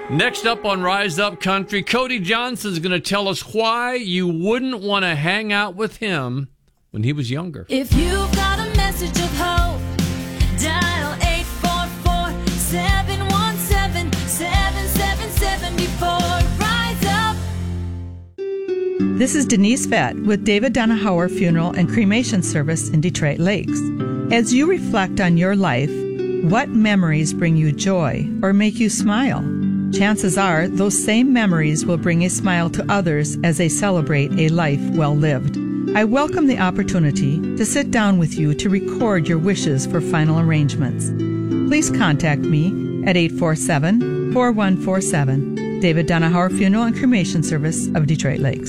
Next up on Rise Up Country, Cody Johnson is going to tell us why you wouldn't want to hang out with him when he was younger. If you've got a message of hope, dial 844-717-7777 before Rise Up. This is Denise Fett with David Donahauer Funeral and Cremation Service in Detroit Lakes. As you reflect on your life, what memories bring you joy or make you smile? Chances are those same memories will bring a smile to others as they celebrate a life well lived. I welcome the opportunity to sit down with you to record your wishes for final arrangements. Please contact me at 847-4147. David Donahauer Funeral and Cremation Service of Detroit Lakes.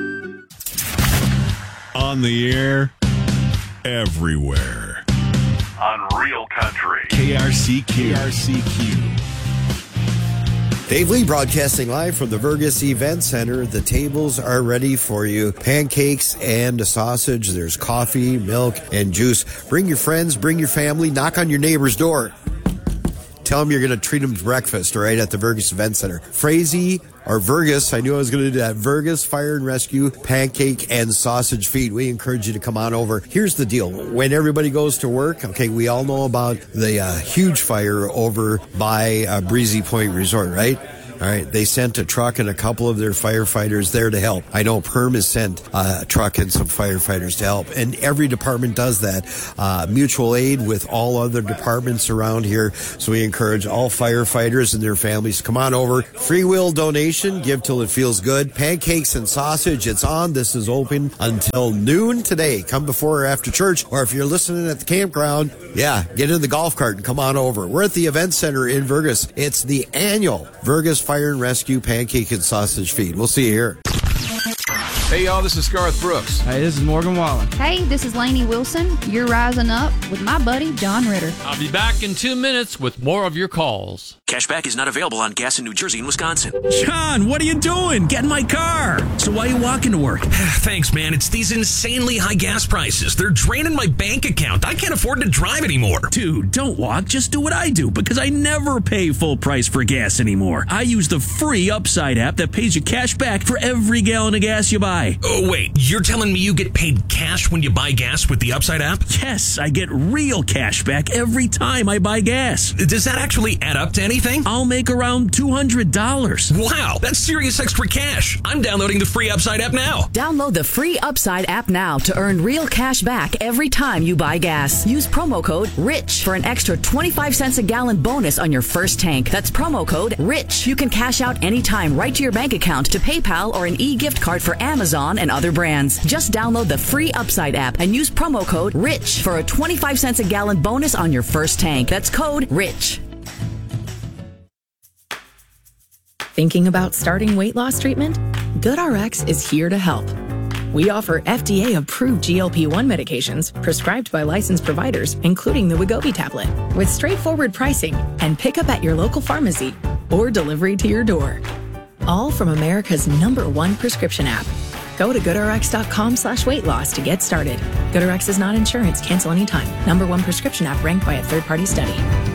On the air, everywhere. On Real Country. KRCQ. Dave Lee broadcasting live from the Vergus Event Center. The tables are ready for you. Pancakes and a sausage. There's coffee, milk, and juice. Bring your friends, bring your family. Knock on your neighbor's door. Tell them you're going to treat them to breakfast, right, at the Vergus Event Center. Frazee or Vergus, I knew I was going to do that. Vergus Fire and Rescue Pancake and Sausage Feed. We encourage you to come on over. Here's the deal. When everybody goes to work, okay, we all know about the huge fire over by Breezy Point Resort, right? All right, they sent a truck and a couple of their firefighters there to help. I know Perm has sent a truck and some firefighters to help, and every department does that. Mutual aid with all other departments around here, so we encourage all firefighters and their families to come on over. Free will donation, give till it feels good. Pancakes and sausage, it's on. This is open until noon today. Come before or after church, or if you're listening at the campground, get in the golf cart and come on over. We're at the Event Center in Vergus. It's the annual Vergus Fire and Rescue Pancake and Sausage Feed. We'll see you here. Hey, y'all, this is Garth Brooks. Hey, this is Morgan Wallen. Hey, this is Lainey Wilson. You're rising up with my buddy, John Ritter. I'll be back in 2 minutes with more of your calls. Cashback is not available on gas in New Jersey and Wisconsin. John, what are you doing? Get in my car. So why are you walking to work? Thanks, man. It's these insanely high gas prices. They're draining my bank account. I can't afford to drive anymore. Dude, don't walk. Just do what I do, because I never pay full price for gas anymore. I use the free Upside app that pays you cash back for every gallon of gas you buy. Oh, wait. You're telling me you get paid cash when you buy gas with the Upside app? Yes, I get real cash back every time I buy gas. Does that actually add up to anything? I'll make around $200. Wow, that's serious extra cash. I'm downloading the free Upside app now. Download the free Upside app now to earn real cash back every time you buy gas. Use promo code RICH for an extra 25 cents a gallon bonus on your first tank. That's promo code RICH. You can cash out anytime right to your bank account, to PayPal, or an e-gift card for Amazon and other brands. Just download the free Upside app and use promo code RICH for a 25 cents a gallon bonus on your first tank. That's code RICH. Thinking about starting weight loss treatment? GoodRx is here to help. We offer FDA-approved GLP-1 medications prescribed by licensed providers, including the Wegovy tablet, with straightforward pricing and pickup at your local pharmacy or delivery to your door. All from America's #1 prescription app. Go to GoodRx.com/weight loss to get started. GoodRx is not insurance. Cancel anytime. #1 prescription app ranked by a third-party study.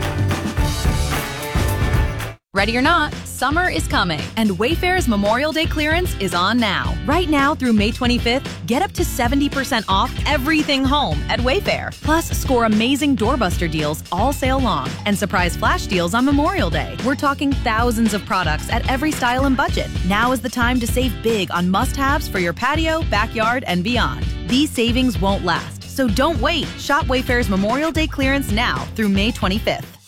Ready or not, summer is coming, and Wayfair's Memorial Day clearance is on now. Right now through May 25th, get up to 70% off everything home at Wayfair. Plus, score amazing doorbuster deals all sale long and surprise flash deals on Memorial Day. We're talking thousands of products at every style and budget. Now is the time to save big on must-haves for your patio, backyard, and beyond. These savings won't last, so don't wait. Shop Wayfair's Memorial Day clearance now through May 25th.